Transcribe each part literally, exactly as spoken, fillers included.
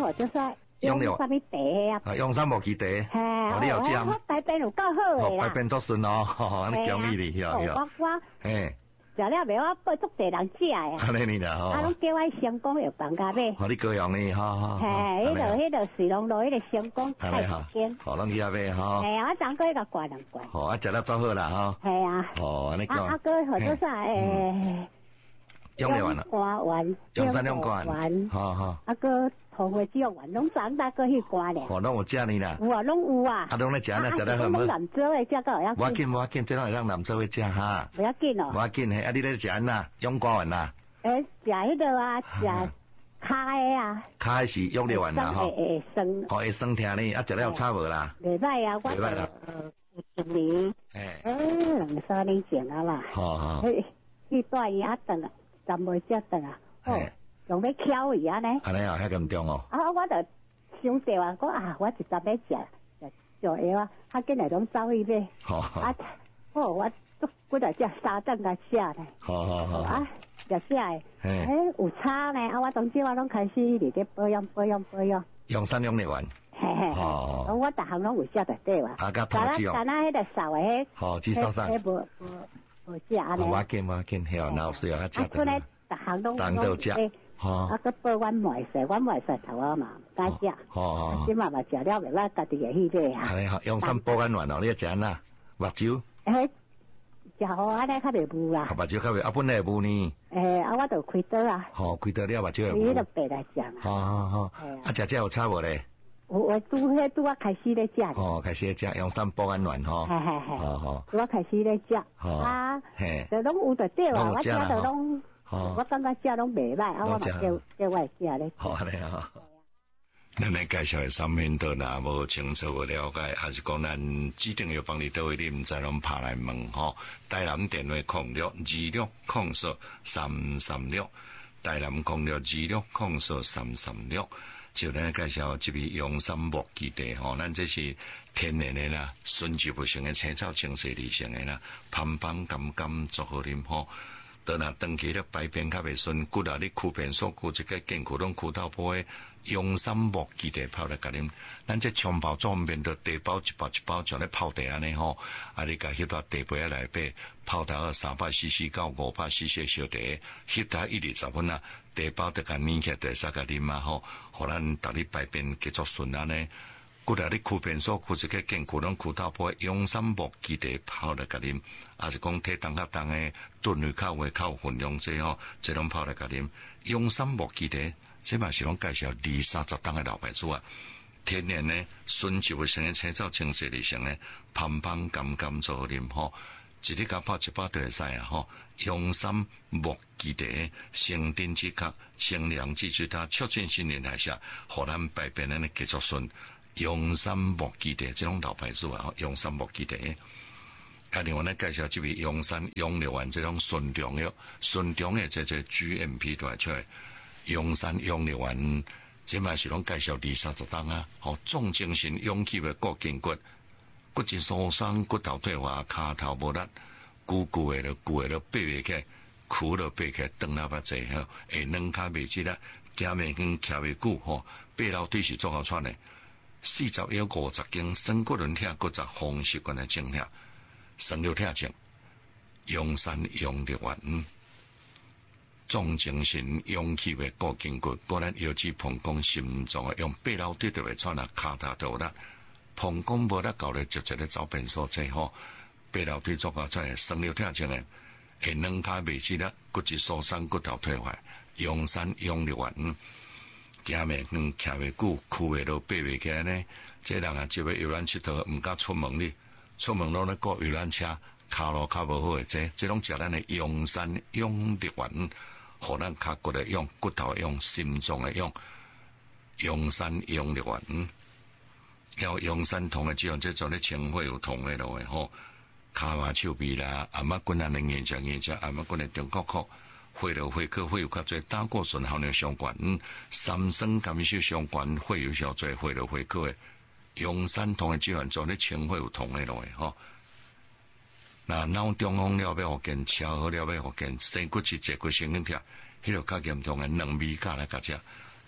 哦，就是用啥物茶啊？ 啊，用山木基茶。 嘿， 你有这样？ 我排便有够好诶啦。 排便足顺哦，安尼恭喜你，有有。 我我。 嘿。 食了袂我报足侪人食诶。 安尼你啦吼。 啊，拢叫我成功有放假买。 好，你高阳呢？哈哈。 嘿，迄个迄个水龙路迄个成功太间。 好，咱去遐买哈。 嘿啊，我昨个甲挂两罐。 好，啊，食了做好啦哈。 嘿啊。 哦，安尼讲。 啊，哥，或者啥诶？ 用了完了。 瓜丸。 用三两罐。好好。 啊哥，头回只有丸，拢长大个去瓜咧。 哦，拢有食呢啦。 有啊，拢有啊。 啊，拢咧食呢，食得好无？ 南州诶，食到会要紧。 我紧我紧，这拢会让南州会食哈。 不要紧哦。 我紧嘿，啊，你咧食安呐？用瓜丸呐？ 诶，食迄个啊，食卡诶啊。 卡是用了丸啦吼。 会会酸。 哦，会酸听呢，啊，食了有差无啦？ 袂歹啊，我。 袂歹啦。 有一年。 诶。 诶，两三年前啊啦。 好好。 去带伊啊顿啊，暂未食顿啊。哦。用要敲伊安尼。 安尼啊，遐咁重哦。 啊，我就想着啊，我啊，我一直要食，就就药啊，较紧来拢走去买。 好。 啊，哦，我我就食三顿甲食咧。 好好好。 啊，食食诶。诶，有差呢，啊，我当时我拢开始伫咧保养保养保养。用三用力丸。 嘿嘿。哦。我逐项拢有食着对哇。 啊，甲头子哦。 干那迄个扫诶。 好，至少上。 迄无无无食安尼。 我见我见，吓，那有需要较食。 啊，出来逐项拢拢食。好， 啊，佮报阮袂使，阮袂使头啊嘛，敢食。好，即嘛嘛食了袂歹，家己会去买啊。 安尼好，用三保肝丸哦，你要食安那？目睭。诶， 食好安尼较袂雾啦。 目睭较袂，啊本来会雾呢。 诶，啊我就开刀啊。好， 开刀了目睭会雾。 你就白来食嘛。 好好好。啊，食这有差无咧？ 我我拄迄拄我开始咧食。 哦，开始咧食，用三保肝丸吼。 嘿嘿嘿。 好好。 我开始咧食。 好。 啊。 嘿。 就拢有着对啊，我食着拢。 哦、 我感觉食拢袂歹，啊，我嘛叫叫我食咧。 好嘞啊！咱来介绍产品都若无清楚无了解，还是讲咱指定要帮你倒位，你毋知拢拍来问吼。台南电话空六二六空数三三六，台南空六二六空数三三六。就咱介绍这边用山木基地吼，咱这是天然的啦，纯植物性的青草清水理性的啦，芳芳甘甘足好啉吼。倒若长期咧排便较袂顺，骨啊你躯便所骨一个腱骨拢骨头破诶，用山木基地泡来甲啉，咱这冲泡装面都茶包一包一包像咧泡茶安尼吼，啊你甲翕到茶杯来买，泡到三百 C C 到五百 C C 小茶，翕到一二十分啊，茶包得甲捏起来使甲啉嘛吼，互咱逐日排便继续顺安尼。骨力你躯便所躯一个腱骨拢骨头破，用山木基地泡来甲啉，也是讲体重较重诶，吨位较为较有分量济吼，即种泡来甲啉。用山木基地，这嘛是拢介绍二三十档诶老牌子啊，天然诶，纯植物性诶青草清洗理性诶，芳芳甘甘做好啉吼。一日甲泡一包就会使啊吼，用山木基地生丁之壳，清凉之水它促进新陈代谢，互咱排便安尼继续顺。用山木基地这种老牌子啊，用山木基地。啊，另外呢介绍这位用山用疗丸这种纯中药，纯中药这这 G M P 都出来。用山用疗丸，这嘛是拢介绍二三十档啊，吼，重精神勇气的骨筋骨，骨质疏松、骨头退化、骹头无力，久久的了，久的了爬袂起，苦了爬起，长了把济吼，会软骹袂直啦，行袂远，徛袂久吼，爬楼梯是做好喘的。四十腰五十斤，身骨轮疼，骨质风湿关的症痛，生了疼症，用山用力丸，重精神勇气的骨筋骨，果然腰肌膀胱心脏的用八楼梯就会喘啊，骹头倒力，膀胱无力搞咧，直接咧走便所最好，八楼梯做到出来，生了疼症的，会软骹袂直啦，骨质疏松，骨头退化，用山用力丸。行袂远，徛袂久，躯袂落，爬袂起来呢。这人啊，就要游览佚佗，毋敢出门哩。出门拢咧过游览车，骹路较无好诶。这这种食咱诶用山用力丸，互咱骹骨诶用，骨头诶用，心脏诶用。用山用力丸，要用山痛诶，只用这种咧清血有痛诶咯诶吼。骹麻手臂啦，阿妈棍啊，能硬食硬食，阿妈棍诶中国壳。血流血科会有较侪胆固醇含量相关，三酸甘油相关会有较侪血流血科诶，用山痛诶只款做咧清血有痛诶咯诶吼。那脑中风了要互见，车祸了要互见，生骨质、脊骨神经痛，迄个较严重诶，两味甲来甲食，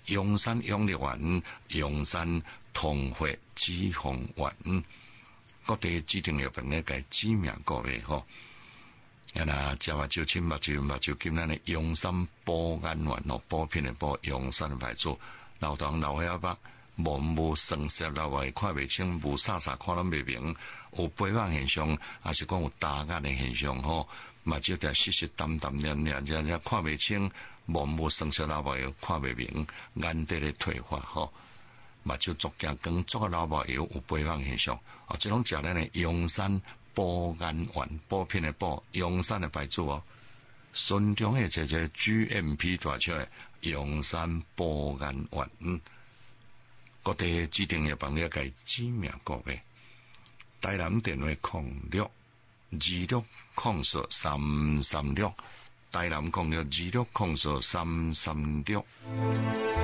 阳山养力丸、阳山通血脂肪丸，各地指定药品咧，该知名各位吼。啊那食目睭青、目睭目睭金咱的阳山补眼丸吼，补片的补，阳山的牌子，老唐老伙仔目无神色，老外看袂清，无啥啥看拢袂明，有肥胖现象，还是讲有大眼的现象吼，目睭在湿湿淡淡黏黏，这这看袂清，目无神色，老外看袂明，眼底的退化吼，目睭逐渐光，足个老外有有肥胖现象，哦，这种食咱的阳山补眼丸，补片的补，阳山的牌子哦，顺中的这这 G M P 大出的阳山补眼丸，嗯。各地指定药房了解知名各位，台南电话空六二六空数三三六，台南空六二六空数三三六。